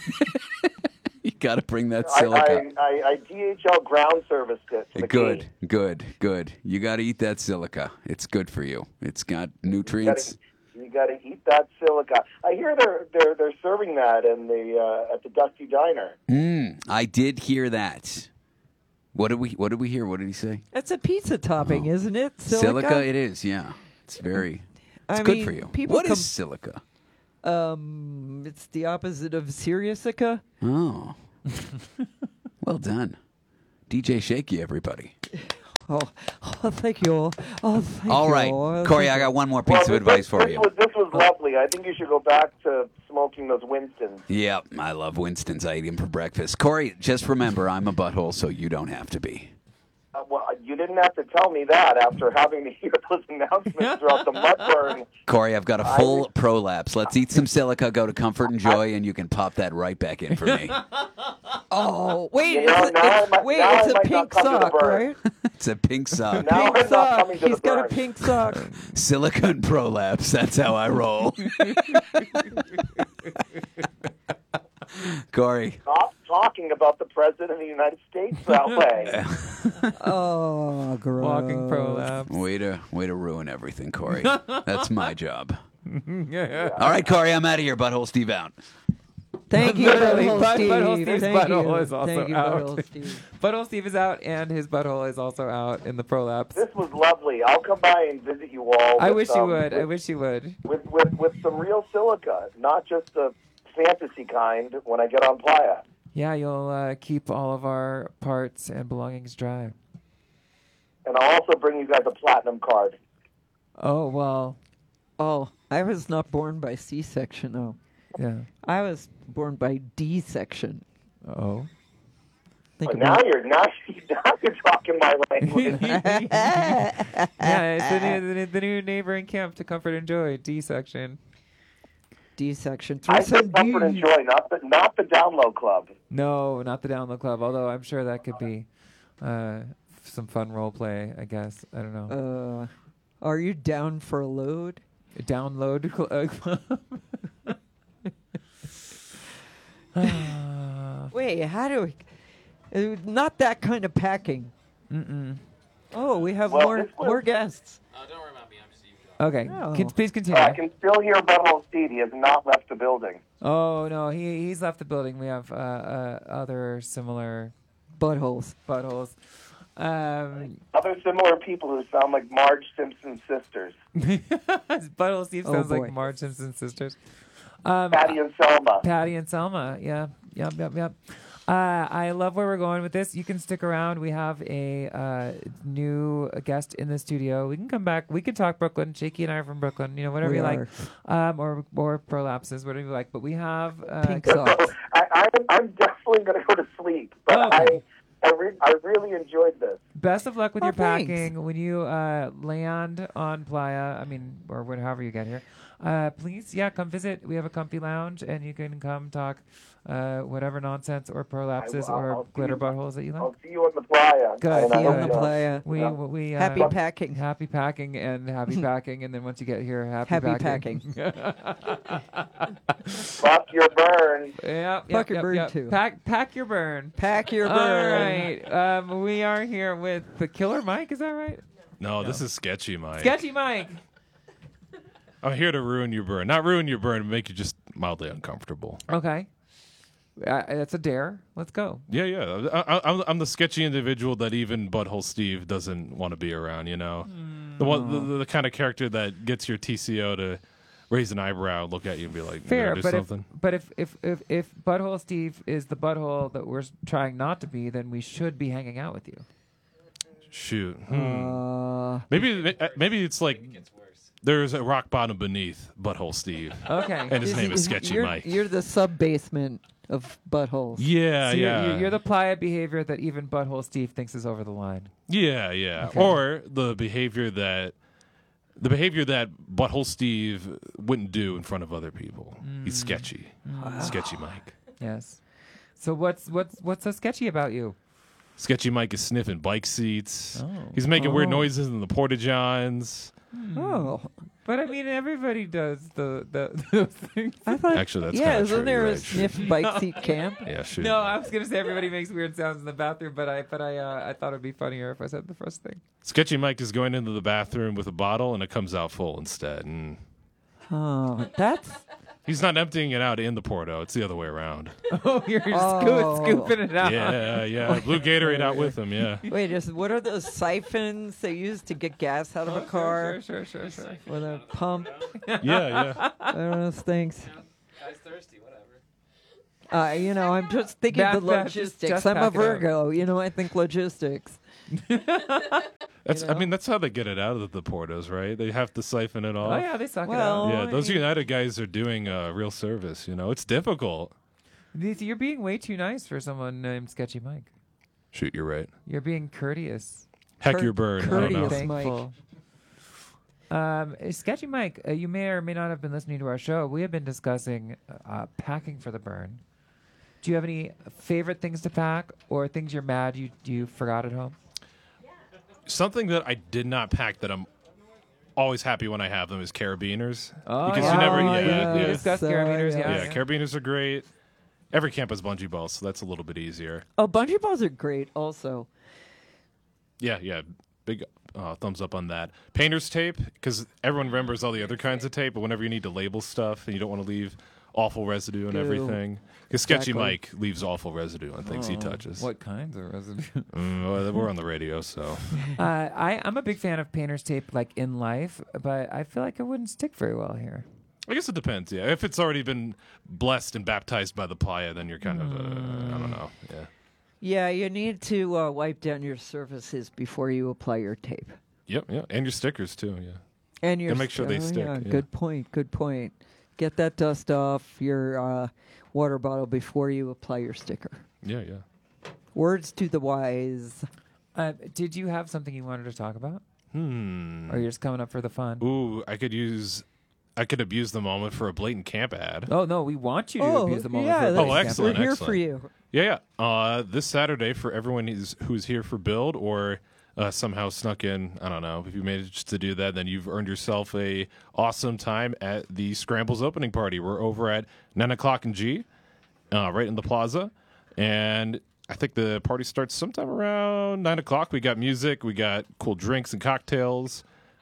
You got to bring that
I,
silica.
I, I, I D H L ground serviced it. to the
Good,
gate.
good, good. You got to eat that silica. It's good for you. It's got
You
nutrients.
gotta, you got to eat that silica. I hear they're they're they're serving that in the uh, at the Dusty Diner.
Mm, I did hear that. What did we What did we hear? What did he say?
It's a pizza topping, isn't it? Silica.
Silica, it is. Yeah, it's very. It's
I
good
mean,
for you.
people
What is
com-
silica?
Um, it's the opposite of Seriousica.
Oh, well done, D J Shaky, everybody.
Oh, oh, thank you all. Oh, thank
All
you
right,
all.
Corey,
Thank
I
you.
got one more piece
Well,
of
this-
advice
this,
for
this
you.
Was, this was lovely. I think you should go back to smoking those Winstons.
Yep, I love Winston's. I eat him for breakfast. Corey, just remember, I'm a butthole, so you don't have to be.
Uh, well, you didn't have to tell me that after having to hear those announcements throughout the mud burn.
Corey, I've got a full prolapse. Let's eat some silica, go to Comfort and Joy, and you can pop that right back in for me.
Oh, wait,
You
it's,
know,
a,
now I
it's,
might-
wait,
now
it's
I
a
might
pink
not come to the
sock,
burn.
right?
It's a pink sock.
Now I'm
Pink
not
sock.
coming to
He's
the
got a
burn.
pink sock.
Silica and prolapse. That's how I roll. Corey.
Stop talking about the President of the United States that way.
Oh, gross.
Walking prolapse.
Way to way to ruin everything, Corey. That's my job.
Yeah.
All right, Corey, I'm out of here. Butthole Steve out.
Thank you,
Literally,
Butthole
Butt-
Steve.
Butthole Steve's
Thank
butthole
you.
is also
Thank you,
out.
Butthole Steve.
Butthole Steve is out, and his butthole is also out in the prolapse.
This was lovely. I'll come by and visit you all.
I
with,
wish you
um,
would. I
With,
wish you would.
with, with, with some real silica, not just the fantasy kind when I get on Playa.
Yeah, you'll uh, keep all of our parts and belongings dry.
And I'll also bring you guys a platinum card.
Oh, well.
Oh, I was not born by C-section, oh.
Yeah.
I was born by D-section.
Oh.
Think
But now
about
you're now, now you're talking my language.
Yeah, it's the new, the, new, the new neighboring camp to Comfort and Joy, D section.
D-section.
I
Throw some
said Comfort and
D.
Joy, not the not the Download Club.
No, not the Download Club, although I'm sure that could be uh, some fun role play, I guess. I don't know.
Uh, are you down for a load?
A download club.
Wait, how do we... Uh, not that kind of packing.
Mm-mm.
Oh, we have
Well,
more
this was-
more guests.
Okay,
Oh.
Can, please
Uh,
continue.
I can still hear Butthole Steve. He has not left the building.
Oh, no, he he's left the building. We have uh, uh, other similar
buttholes.
Buttholes. Um,
Other similar people who sound like Marge Simpson's sisters.
Butthole Steve
Oh,
sounds
boy.
like Marge Simpson's sisters. Um,
Patty and Selma.
Patty and Selma, yeah. Yep, yep, yep. Uh, I love where we're going with this. You can stick around. We have a uh, new guest in the studio. We can come back. We can talk Brooklyn. Shaky and I are from Brooklyn. You know, whatever
We
you
are.
like, um, or or prolapses, whatever you like. But we have uh,
Pink socks.
I, I, I'm definitely going to go to sleep, but
Okay.
I I, re- I really enjoyed this.
Best of luck with
Oh,
your
thanks.
packing when you uh, land on Playa. I mean, or when, however you get here. Uh, please, yeah, come visit. We have a comfy lounge, and you can come talk uh, whatever nonsense or prolapses
I will-
or
I'll see
glitter
you-
buttholes that you like.
I'll see you on the playa.
Good.
And I
See you
hope,
on the
uh,
playa.
We
Yeah.
we uh,
Happy packing.
happy packing and happy packing, and then once you get here, happy,
Happy
packing.
Fuck your burn.
Yep,
Fuck
yep,
your
yep,
burn,
yep.
too.
Pack pack your burn.
Pack your
All
burn.
right, um, we are here with the Killer Mike. Is that right?
No, this is Sketchy Mike.
Sketchy Mike.
I'm here to ruin your burn. Not ruin your burn, but make you just mildly uncomfortable.
Okay, uh, that's a dare. Let's go.
Yeah, yeah. I, I, I'm, I'm the sketchy individual that even Butthole Steve doesn't want to be around, you know? The one, the, the kind of character that gets your T C O to raise an eyebrow, look at you, and be like,
Fair,
"You gotta do
but
something."
if but if, if if if Butthole Steve is the butthole that we're s- trying not to be, then we should be hanging out with you.
Shoot. Hmm.
Uh,
maybe uh, maybe it's like there's a rock bottom beneath Butthole Steve.
Okay.
And his name is Sketchy
you're,
Mike.
You're the sub basement of buttholes.
Yeah,
So you're,
yeah.
you're, you're the playa behavior that even Butthole Steve thinks is over the line.
Yeah, yeah.
Okay.
Or the behavior that the behavior that Butthole Steve wouldn't do in front of other people. He's sketchy. Sketchy Mike.
Yes. So what's what's what's so sketchy about you?
Sketchy Mike is sniffing bike seats.
Oh.
He's making weird
Oh.
noises in the porta johns.
Oh,
But I mean, everybody does the the those things.
I thought.
Actually, that's
yeah,
kinda
isn't
true,
there
you're
a
right,
sniff bike seat camp?
Yeah, shoot.
No, I was gonna say everybody makes weird sounds in the bathroom, but I but I uh, I thought it'd be funnier if I said the first thing.
Sketchy Mike is going into the bathroom with a bottle and it comes out full instead. And
Oh, that's.
He's not emptying it out in the Porto. It's the other way around.
Oh, you're
Oh.
scoop, scooping it out.
Yeah, yeah. Blue Gatorade out with him, yeah.
Wait, is, what are those siphons they use to get gas out of a car?
Sure, sure, sure, sure.
With a pump?
Yeah, yeah.
I don't know those things.
Guy's thirsty, whatever.
Uh, you know, I'm just thinking
Back,
the
back, just-
logistics.
just
I'm a
pack it out.
Virgo. You know, I think logistics.
That's.
You know?
I mean, that's how they get it out of the Portos, right? They have to siphon it off.
Oh, yeah, they suck
Well,
it out.
Yeah, those
I mean-
United guys are doing uh, real service. You know, it's difficult.
These- You're being way too nice for someone named Sketchy Mike.
Shoot, you're right.
You're being courteous.
Heck,
Cur-
your bird. I don't know.
courteous. Mike.
Thankful. Um, Sketchy Mike, uh, you may or may not have been listening to our show. We have been discussing uh, packing for the burn. Do you have any favorite things to pack or things you're mad you you forgot at home?
Something that I did not pack that I'm always happy when I have them is carabiners.
Oh,
because
yeah.
you never,
Oh,
yeah,
yeah.
We
yeah,
discussed
So,
carabiners,
yeah.
yeah.
yeah, carabiners are great. Every camp has bungee balls, so that's a little bit easier.
Oh, bungee balls are great also.
Yeah, yeah, big uh, thumbs up on that. Painter's tape, because everyone remembers all the other kinds of tape, but whenever you need to label stuff and you don't want to leave awful residue and
Goo.
everything, because Sketchy
Exactly.
Mike leaves awful residue on things he
Oh,
touches.
What kinds of residue?
Mm, well, we're on the radio, so
uh, I, I'm a big fan of painter's tape, like in life, but I feel like it wouldn't stick very well here.
I guess it depends. Yeah, if it's already been blessed and baptized by the playa, then you're kind of uh, I don't know. Yeah.
Yeah, you need to uh, wipe down your surfaces before you apply your tape.
Yep, yeah, and your stickers too. Yeah.
And your
And make sure they
oh,
stick,
Yeah,
yeah.
Good point. Good point. Get that dust off your uh, water bottle before you apply your sticker.
Yeah, yeah.
Words to the wise.
Uh, did you have something you wanted to talk about?
Hmm.
Or you're just coming up for the fun?
Ooh, I could use, I could abuse the moment for a blatant camp ad.
Oh, no, we want you to
Oh,
abuse the moment.
yeah,
for a
that's-
Oh,
camp.
excellent.
We're here
excellent.
for you.
Yeah, yeah. Uh, this Saturday for everyone who's who's here for Build or uh, somehow snuck in. I don't know if you managed to do that, then you've earned yourself a awesome time at the Scrambles opening party. We're over at nine o'clock in G, uh, right in the plaza, and I think the party starts sometime around nine o'clock. We got music, we got cool drinks and cocktails.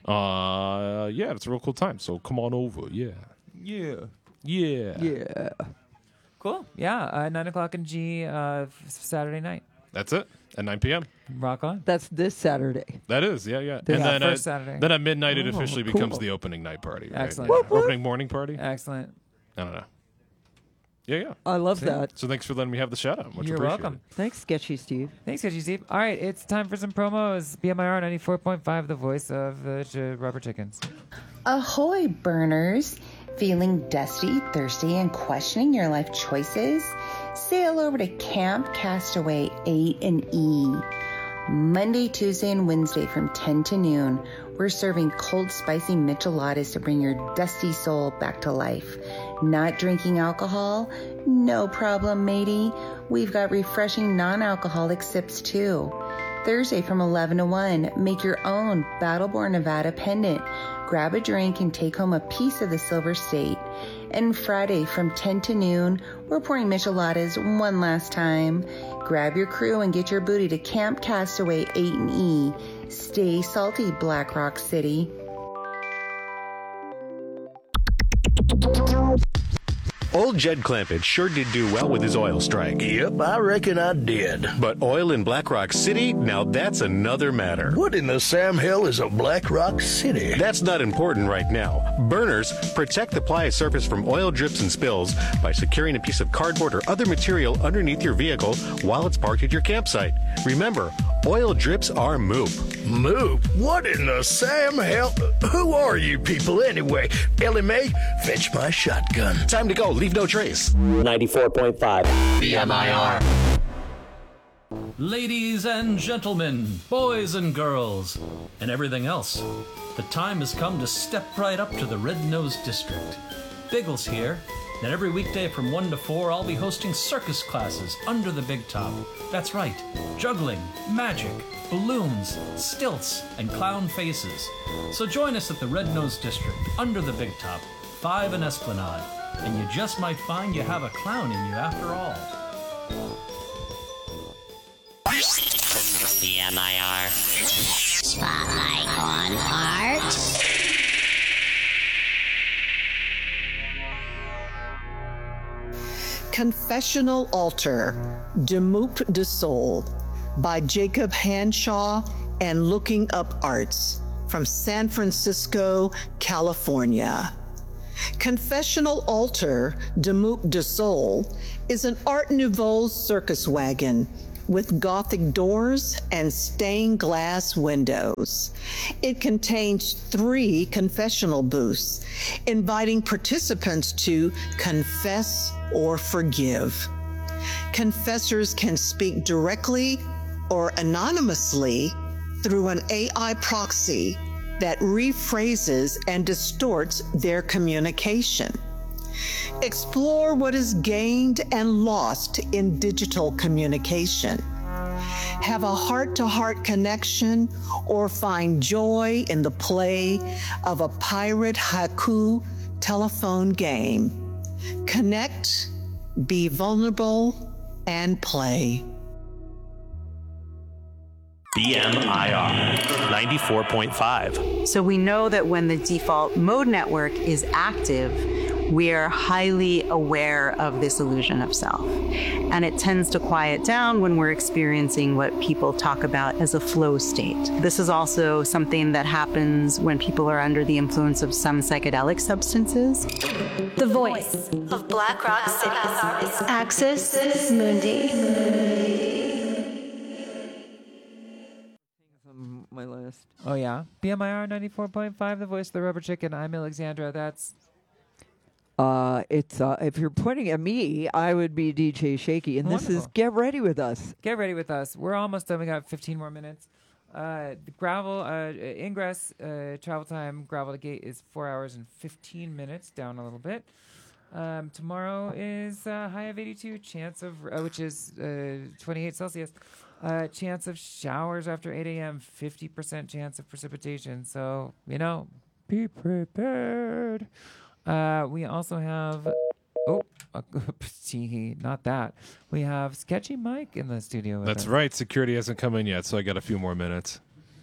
Uh, yeah, it's a real cool time. So come on over. Yeah,
Yeah.
yeah,
Yeah.
Cool. Yeah, uh, nine o'clock in G uh, f- Saturday night.
That's it at nine p.m.
Rock on.
That's this Saturday.
That is, yeah, yeah.
This-
and
Yeah,
then
first
at,
Saturday.
then at midnight, it
Oh,
officially
cool.
becomes the opening night party. Right?
Excellent.
Yeah.
Whoop,
whoop.
Opening morning party.
Excellent.
I don't know. Yeah, yeah.
I love
See?
that.
So thanks for letting me have the shout out. Much
You're
appreciated.
welcome.
Thanks, Sketchy Steve.
Thanks, Sketchy Steve. All right, it's time for some promos. B M I R ninety-four point five, the voice of the ch- rubber chickens.
Ahoy, burners! Feeling dusty, thirsty, and questioning your life choices? Sail over to Camp Castaway eight and E. Monday, Tuesday, and Wednesday from ten to noon, we're serving cold, spicy micheladas to bring your dusty soul back to life. Not drinking alcohol? No problem, matey. We've got refreshing non-alcoholic sips too. Thursday from eleven to one, make your own Battleborn Nevada pendant. Grab a drink and take home a piece of the Silver State. And Friday from ten to noon, we're pouring micheladas one last time. Grab your crew and get your booty to Camp Castaway eight and E. Stay salty, Black Rock City.
Old Jed Clampett sure did do well with his oil strike.
Yep, I reckon I did.
But oil in Black Rock City, now that's another matter.
What in the Sam Hill is a Black Rock City?
That's not important right now. Burners protect the playa surface from oil drips and spills by securing a piece of cardboard or other material underneath your vehicle while it's parked at your campsite. Remember, oil drips are moop.
Moop? What in the Sam Hill? Who are you people anyway? Ellie Mae, fetch my shotgun.
Time to go. Leave no trace.
ninety-four point five
B M I R.
Ladies and gentlemen, boys and girls, and everything else, the time has come to step right up to the Red Nose District. Biggles here, and every weekday from one to four, I'll be hosting circus classes under the big top. That's right, juggling, magic, balloons, stilts, and clown faces. So join us at the Red Nose District, under the big top, five and Esplanade, and you just might find you have a clown in you after all.
B M I R. Spotlight on art.
Confessional Altar, De Moupe de Soul, by Jacob Hanshaw and Looking Up Arts from San Francisco, California. Confessional Altar, De Moupe de Soul, is an Art Nouveau circus wagon with Gothic doors and stained glass windows. It contains three confessional booths, inviting participants to confess or forgive. Confessors can speak directly or anonymously through an A I proxy that rephrases and distorts their communication. Explore what is gained and lost in digital communication. Have a heart-to-heart connection or find joy in the play of a pirate haiku telephone game. Connect, be vulnerable, and play.
B M I R ninety-four point five.
So we know that when the default mode network is active, we are highly aware of this illusion of self. And it tends to quiet down when we're experiencing what people talk about as a flow state. This is also something that happens when people are under the influence of some psychedelic substances.
The voice of Black Rock City. Axis Mundi.
My list.
Oh, yeah. B M I R ninety-four point five, the voice of the rubber chicken. I'm Alexandra. That's...
Uh, it's uh, if you're pointing at me, I would be D J Shaky, and
Wonderful.
This is Get Ready With Us.
Get ready with us. We're almost done. We got fifteen more minutes. Uh, the gravel, uh, ingress, uh, travel time, gravel to gate is four hours and fifteen minutes, down a little bit. Um, tomorrow is uh, high of eighty-two, chance of, uh, which is uh, twenty-eight Celsius. Uh, chance of showers after eight a.m., fifty percent chance of precipitation. So, you know, be prepared. Uh, we also have, oh, uh, not that. We have Sketchy Mike in the studio with
That's
us.
right. Security hasn't come in yet, so I got a few more minutes.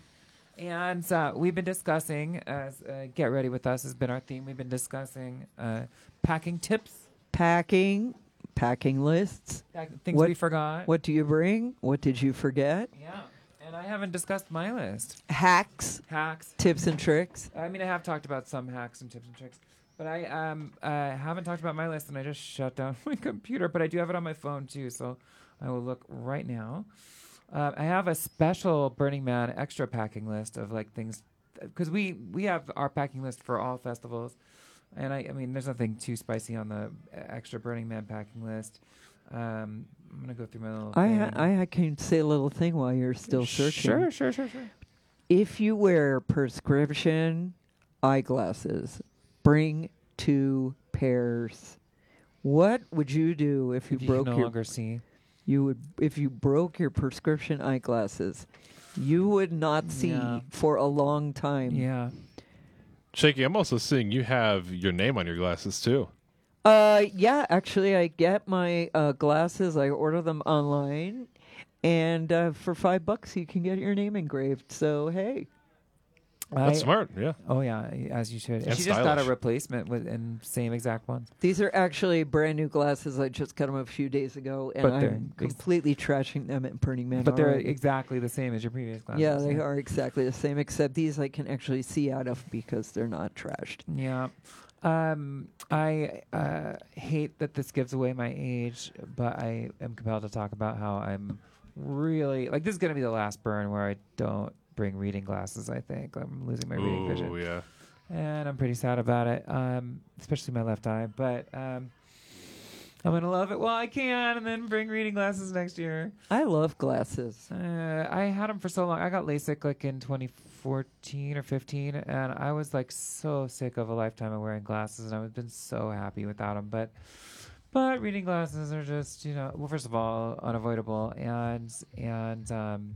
And uh, we've been discussing, as uh, Get Ready With Us has been our theme, we've been discussing uh, packing tips.
Packing, packing lists.
Pack- things
what,
we forgot.
What do you bring? What did you forget?
Yeah. And I haven't discussed my list.
Hacks.
Hacks.
Tips and tricks.
I mean, I have talked about some hacks and tips and tricks. But I um uh, haven't talked about my list, and I just shut down my computer. But I do have it on my phone, too, so I will look right now. Uh, I have a special Burning Man extra packing list of, like, things, because we, we have our packing list for all festivals. And, I, I mean, there's nothing too spicy on the extra Burning Man packing list. Um, I'm going to go through my little
I,
thing.
ha- I ha- can say a little thing while you're still searching.
Sure, sure, sure, sure.
If you wear prescription eyeglasses, bring two pairs. What would you do if you
If you
broke
can no
your
longer see?
You would if you broke your prescription eyeglasses, you would not see
Yeah.
for a long time.
Yeah.
Shaky, I'm also seeing you have your name on your glasses, too.
Uh yeah, actually I get my uh, glasses, I order them online, and uh, for five bucks you can get your name engraved. So hey.
That's
I-
smart, yeah.
Oh, yeah, as you should.
And
she just got a
stylish.
replacement with in same exact ones.
These are actually brand new glasses. I just got them a few days ago, and
But they're
I'm
ex-
completely trashing them at Burning Man.
But they're
already.
exactly the same as your previous glasses.
Yeah, they are exactly the same, except these I can actually see out of because they're not trashed.
Yeah. Um, I uh, hate that this gives away my age, but I am compelled to talk about how I'm really, like, this is going to be the last burn where I don't bring reading glasses, I think. I'm losing my reading vision.
Ooh, yeah.
And I'm pretty sad about it, um, especially my left eye. But um, I'm going to love it while I can and then bring reading glasses next year.
I love glasses.
Uh, I had them for so long. I got LASIK like in twenty fourteen or fifteen, and I was like so sick of a lifetime of wearing glasses, and I've been so happy without them. But but reading glasses are just, you know, well, first of all, unavoidable, and and um,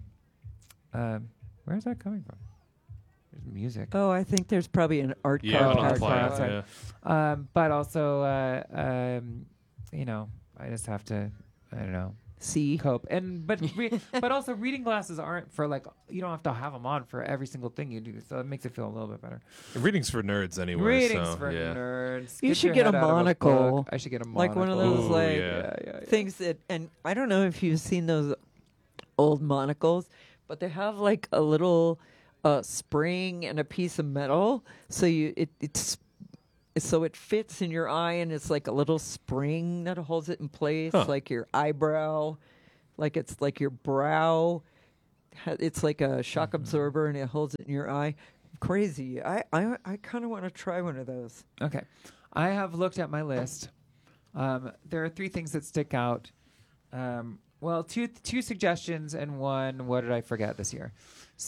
um, where's that coming from? There's music.
Oh, I think there's probably an art
Yeah,
card.
on the
pack.
play,
outside. Um, but also, uh, um, you know, I just have to, I don't know,
See,
cope. And but re- but also reading glasses aren't for like you don't have to have them on for every single thing you do, so it makes it feel a little bit better.
Reading's for nerds anyway.
Reading's
so,
for
yeah.
nerds.
You
Get
should
your
get a
head out of
monocle.
book. I should get a monocle.
Like one of those
Ooh,
like
yeah.
Yeah, yeah, yeah.
things that, and I don't know if you've seen those old monocles, but they have like a little uh, spring and a piece of metal, so you it it's so it fits in your eye, and it's like a little spring that holds it in place,
Huh.
like your eyebrow, like it's like your brow. ha- It's like a shock
Mm-hmm.
absorber, and it holds it in your eye. Crazy. I I, I kind of want to try one of those.
Okay. I have looked at my list. Um, there are three things that stick out. Um, well, two two suggestions and one. What did I forget this year?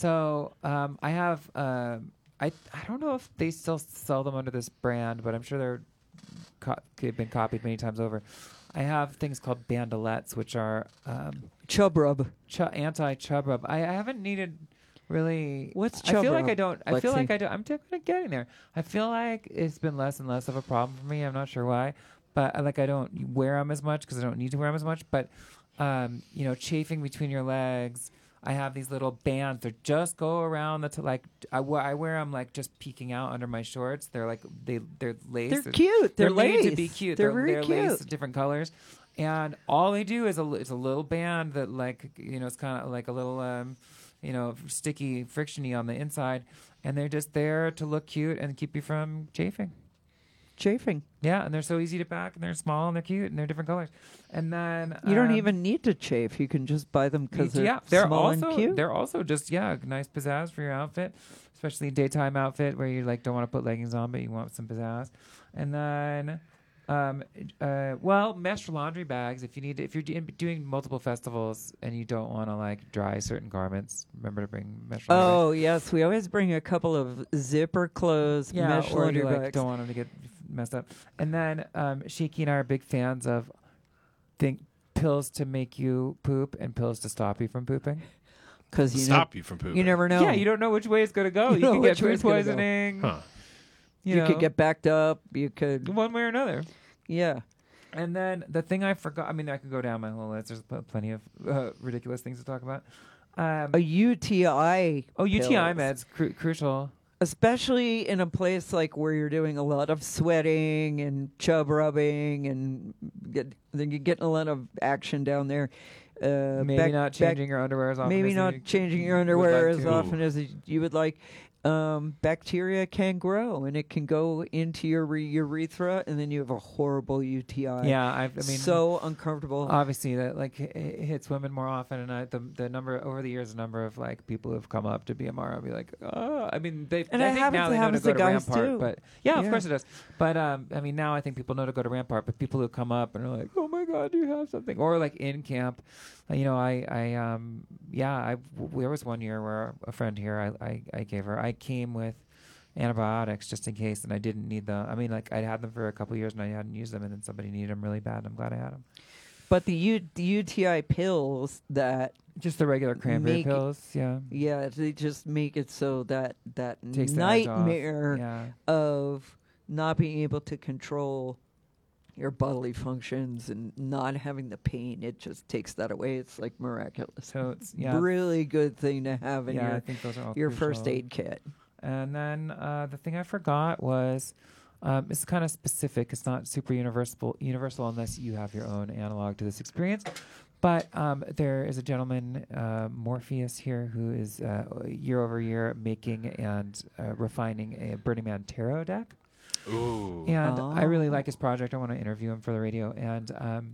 So um, I have. Um, I I don't know if they still sell them under this brand, but I'm sure they're co- they've been copied many times over. I have things called bandelettes, which are um,
Chub rub.
ch- anti chub rub. I, I haven't needed really.
What's
I
chub
feel like
rub,
I don't. I feel
Lexi?
like I don't. I'm t- getting there. I feel like it's been less and less of a problem for me. I'm not sure why, but I, like I don't wear them as much because I don't need to wear them as much. But um, you know, chafing between your legs. I have these little bands that just go around the t- like I, wa- I wear them like just peeking out under my shorts. They're like they they're lace.
They're cute. They're
made to be
lace.
cute.
They're
they're
very
they're
cute.
lace, different colors. And all they do is a li- it's a little band that like you know it's kind of like a little um, you know sticky frictiony on the inside, and they're just there to look cute and keep you from chafing.
Chafing.
Yeah, and they're so easy to pack, and they're small and they're cute and they're different colors. And then
You don't
um,
even need to chafe. You can just buy them because they're
yeah, they're
small
also
and cute.
they're also just yeah nice pizzazz for your outfit, especially daytime outfit where you like don't want to put leggings on but you want some pizzazz. And then um uh well mesh laundry bags if you need to, if you're do- doing multiple festivals and you don't want to like dry certain garments, remember to bring mesh laundry.
Oh yes, we always bring a couple of zipper closed
Yeah,
mesh
or
laundry
you like
bags.
don't want them to get messed up. And then um Shiki and I are big fans of think pills to make you poop and pills to stop you from pooping.
Because you
Stop
know,
you from pooping.
You never know.
Yeah, you don't know which way it's going to go.
You
You,
know
can
which
get
way
food
it's gonna go.
poisoning.
Huh.
You,
You
know,
could get backed up. You could.
one way or another.
Yeah.
And then the thing I forgot, I mean, I could go down my whole list. There's pl- plenty of uh, ridiculous things to talk about. Um,
A U T I.
oh, U T I
pills.
meds, cru- crucial.
Especially in a place like where you're doing a lot of sweating and chub rubbing and get, then you're getting a lot of action down there. Uh,
Maybe
back-
not
back-
changing your underwear as often
Maybe
as
not
you
changing your
would
underwear
like
as
to.
often as you would like. Um, bacteria can grow and it can go into your re- urethra, and then you have a horrible U T I.
Yeah, I've, I mean,
so uncomfortable.
Obviously, that like h- it hits women more often, and I, the the number over the years, the number of like people who've come up to B M R, I'll be like, oh, I mean, they.
And
I
it
think
happens-
now
it
they know to
happens
go
to
to
guys,
Rampart,
too.
but yeah, of
Yeah.
course it does. But um, I mean, now I think people know to go to Rampart, but people who come up and are like, oh my God, do you have something? Or like in camp, uh, you know, I I um yeah, I w- there was one year where a friend here, I I, I gave her, I came with antibiotics just in case, and I didn't need them. I mean, like I'd had them for a couple of years and I hadn't used them, and then somebody needed them really bad, and I'm glad I had them.
But the, U- the U T I pills that
just the regular cranberry
make-
pills, yeah,
yeah, they just make it so that that
Takes the edge off,
nightmare
yeah.
of not being able to control your bodily functions and not having the pain, it just takes that away. It's like miraculous.
So it's yeah,
really good thing to have in
yeah.
your
I think those are all
your
crucial.
first aid kit.
And then uh, the thing I forgot was um, it's kind of specific. It's not super universal, universal unless you have your own analog to this experience. But um, there is a gentleman, uh, Morpheus here, who is uh, year over year making and uh, refining a Burning Man tarot deck.
Ooh.
And I really
Oh.
like his project. I want to interview him for the radio. And um,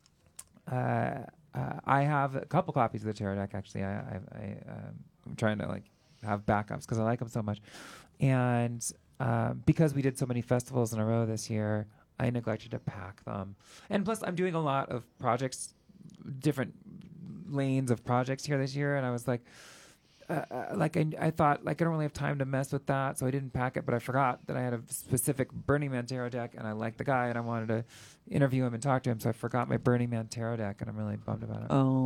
uh, uh, I have a couple copies of the tarot deck. Actually, I, I, I um, I'm trying to like have backups because I like them so much. And uh, because we did so many festivals in a row this year, I neglected to pack them. And plus, I'm doing a lot of projects, different lanes of projects here this year, and I was like. Uh, uh, like I, I thought, like I don't really have time to mess with that, so I didn't pack it. But I forgot that I had a specific Burning Man tarot deck, and I liked the guy, and I wanted to interview him and talk to him. So I forgot my Burning Man tarot deck, and I'm really bummed about it.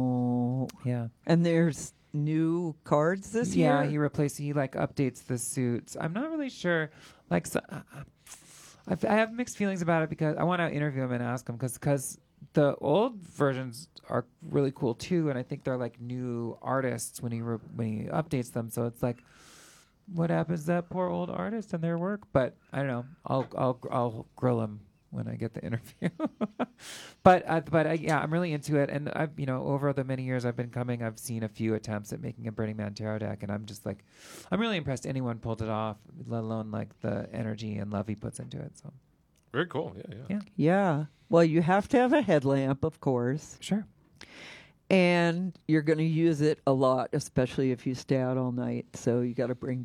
Oh,
yeah.
And there's new cards this
yeah,
year.
he replaced. He like updates the suits. I'm not really sure. Like, so, uh, I've, I have mixed feelings about it because I want to interview him and ask him because because the old versions are really cool too, and I think they're like new artists when he re- when he updates them. So it's like, what happens to that poor old artist and their work? But I don't know. I'll I'll I'll grill him when I get the interview. but uh, but I, yeah, I'm really into it, and I've you know over the many years I've been coming, I've seen a few attempts at making a Burning Man tarot deck, and I'm just like, I'm really impressed anyone pulled it off, let alone like the energy and love he puts into it. So
very cool. Yeah, yeah.
Yeah.
Yeah. Well, you have to have a headlamp, of course.
Sure.
And you're going to use it a lot, especially if you stay out all night. So you got to bring